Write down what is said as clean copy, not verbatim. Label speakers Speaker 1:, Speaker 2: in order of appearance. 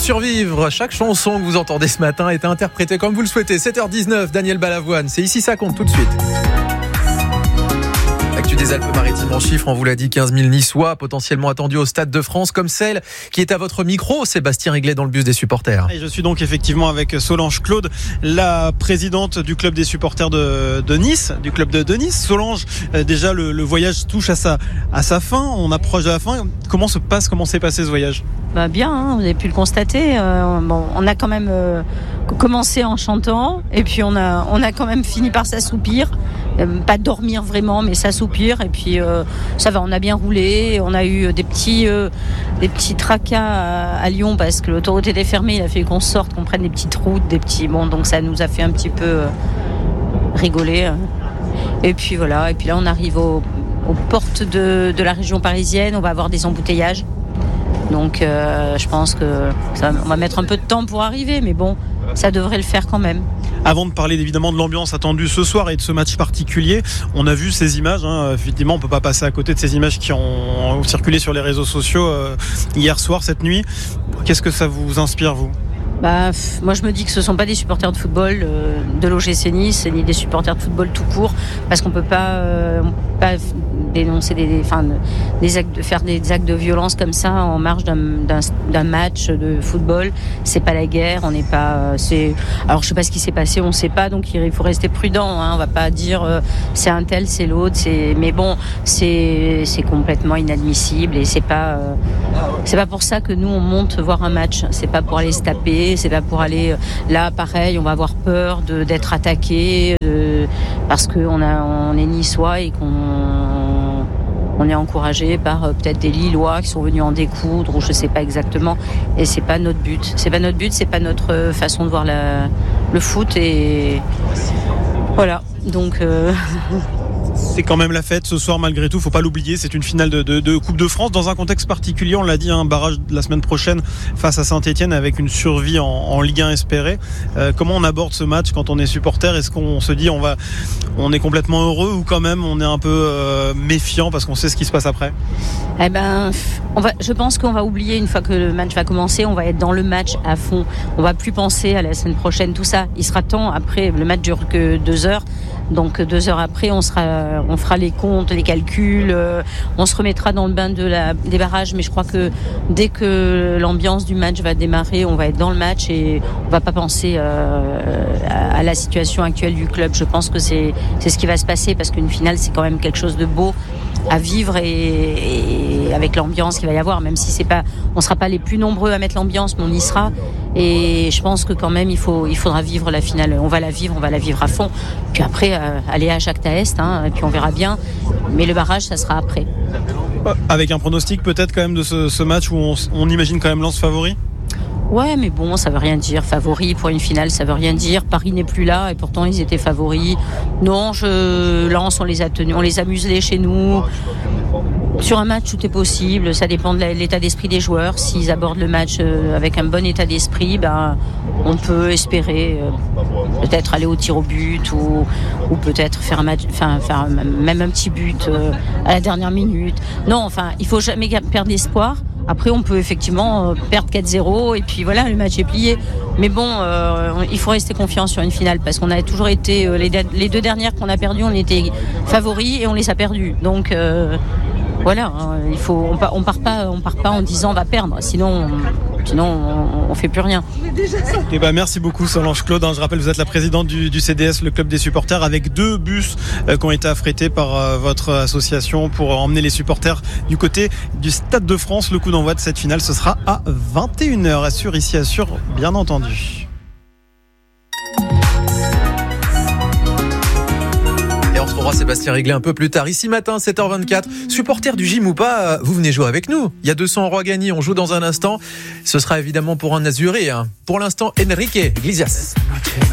Speaker 1: survivre. Chaque chanson que vous entendez ce matin est interprétée comme vous le souhaitez. 7h19, Daniel Balavoine. C'est ici, ça compte tout de suite. Actu des Alpes-Maritimes en chiffres, on vous l'a dit, 15 000 Niçois potentiellement attendus au Stade de France, comme celle qui est à votre micro, Sébastien Réglet, dans le bus des supporters.
Speaker 2: Et je suis donc effectivement avec Solange Claude, la présidente du club des supporters de Nice, du club de Nice. Solange, déjà le voyage touche à sa fin, on approche de la fin. Comment s'est passé ce voyage ?
Speaker 3: Bien, vous avez pu le constater. On a quand même commencé en chantant et puis on a quand même fini par s'assoupir. Pas dormir vraiment, mais s'assoupir. Et puis ça va, on a bien roulé. On a eu des petits tracas à Lyon parce que l'autoroute était fermée. Il a fallu qu'on sorte, qu'on prenne des petites routes, donc ça nous a fait un petit peu rigoler. Et puis voilà. Et puis là, on arrive aux portes de la région parisienne. On va avoir des embouteillages. Donc je pense que on va mettre un peu de temps pour arriver, mais bon, ça devrait le faire quand même.
Speaker 2: Avant de parler évidemment de l'ambiance attendue ce soir et de ce match particulier, on a vu ces images, effectivement on ne peut pas passer à côté de ces images qui ont circulé sur les réseaux sociaux hier soir, cette nuit. Qu'est-ce que ça vous inspire, vous ?
Speaker 3: Moi je me dis que ce ne sont pas des supporters de football de l'OGC Nice, ni des supporters de football tout court, parce qu'on ne peut pas dénoncer faire des actes de violence comme ça en marge d'un match de football. C'est pas la guerre, on n'est pas. Alors je sais pas ce qui s'est passé, on sait pas, donc il faut rester prudent. On va pas dire c'est un tel, c'est l'autre. Mais bon, c'est complètement inadmissible et c'est pas pour ça que nous on monte voir un match. C'est pas pour aller se taper, c'est pas pour aller là. Pareil, on va avoir peur d'être attaqué parce qu'on est niçois et on est encouragé par peut-être des Lillois qui sont venus en découdre ou je sais pas exactement, et c'est pas notre but, c'est pas notre façon de voir le foot, et voilà, donc
Speaker 2: C'est quand même la fête ce soir malgré tout, faut pas l'oublier, c'est une finale de Coupe de France dans un contexte particulier, on l'a dit, un barrage de la semaine prochaine face à Saint-Etienne avec une survie en Ligue 1 espérée. Comment on aborde ce match quand on est supporter ? Est-ce qu'on se dit on est complètement heureux ou quand même on est un peu méfiant parce qu'on sait ce qui se passe après ?
Speaker 3: Je pense qu'on va oublier une fois que le match va commencer, on va être dans le match à fond, on va plus penser à la semaine prochaine, tout ça. Il sera temps, après le match dure que 2 heures, donc 2 heures après on fera les comptes, les calculs, on se remettra dans le bain des barrages, mais je crois que dès que l'ambiance du match va démarrer, on va être dans le match et on va pas penser à la situation actuelle du club. Je pense que c'est ce qui va se passer, parce qu'une finale c'est quand même quelque chose de beau à vivre, et avec l'ambiance qu'il va y avoir, même si on sera pas les plus nombreux à mettre l'ambiance, mais on y sera, et je pense que quand même il faudra vivre la finale. On va la vivre à fond, puis après aller à Jacques Taest, et puis on verra bien, mais le barrage ça sera après.
Speaker 2: Avec un pronostic peut-être quand même de ce match où on imagine quand même Lens favori ?
Speaker 3: Ouais, mais bon, ça veut rien dire. Favori pour une finale, ça veut rien dire. Paris n'est plus là et pourtant ils étaient favoris. Non, Lens, on les a tenus, on les a muselés chez nous. Sur un match, tout est possible. Ça dépend de l'état d'esprit des joueurs. S'ils abordent le match avec un bon état d'esprit, on peut espérer peut-être aller au tir au but ou peut-être faire un match, faire même un petit but à la dernière minute. Non, il faut jamais perdre l'espoir. Après, on peut effectivement perdre 4-0 et puis voilà, le match est plié. Mais bon, il faut rester confiant sur une finale, parce qu'on a toujours été les 2 dernières qu'on a perdues, on était favoris et on les a perdues. Donc voilà, on part pas en disant on va perdre, sinon on fait plus rien.
Speaker 2: Et merci beaucoup Solange Claude. Je rappelle, vous êtes la présidente du CDS, le club des supporters, avec 2 bus qui ont été affrétés par votre association pour emmener les supporters du côté du Stade de France. Le coup d'envoi de cette finale, ce sera à 21h, assure ici, assure bien entendu.
Speaker 1: On retrouvera Sébastien Réglet un peu plus tard. Ici matin, 7h24. Supporter du gym ou pas, vous venez jouer avec nous. Il y a 200 € à gagner. On joue dans un instant. Ce sera évidemment pour un Azuré. Pour l'instant, Enrique Iglesias.